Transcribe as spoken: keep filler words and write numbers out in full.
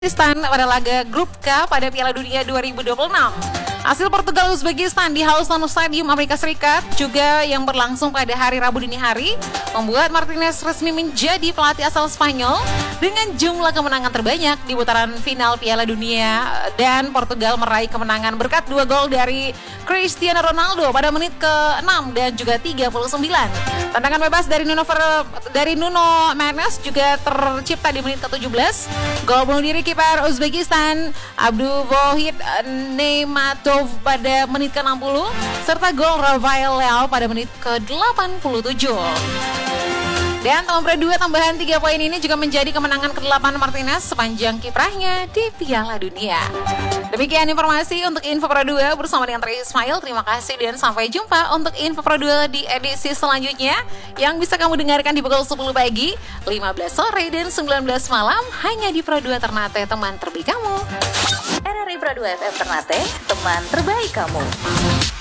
Uzbekistan pada laga grup K pada Piala Dunia dua ribu dua puluh enam. Hasil Portugal Uzbekistan di Houston Stadium Amerika Serikat juga yang berlangsung pada hari Rabu dini hari membuat Martinez resmi menjadi pelatih asal Spanyol dengan jumlah kemenangan terbanyak di putaran final Piala Dunia, dan Portugal meraih kemenangan berkat dua gol dari Cristiano Ronaldo pada menit ke enam dan juga tiga puluh sembilan. Tendangan bebas dari Nuno Fer, dari Nuno Mendes juga tercipta di menit ke tujuh belas. Gol bunuh diri kiper Uzbekistan Abdulwahid Neymatov pada menit ke enam puluh serta gol Rafael Leao pada menit ke delapan puluh tujuh. Dan nomor dua tambahan tiga poin ini juga menjadi kemenangan kedelapan Martinez sepanjang kiprahnya di Piala Dunia. Demikian informasi untuk Info Pro dua bersama dengan Tri Ismail. Terima kasih dan sampai jumpa untuk Info Pro dua di edisi selanjutnya yang bisa kamu dengarkan di pukul sepuluh pagi, lima belas sore, dan sembilan belas malam hanya di Pro dua Ternate, teman terbaik kamu. R R I Pro dua F M Ternate, teman terbaik kamu.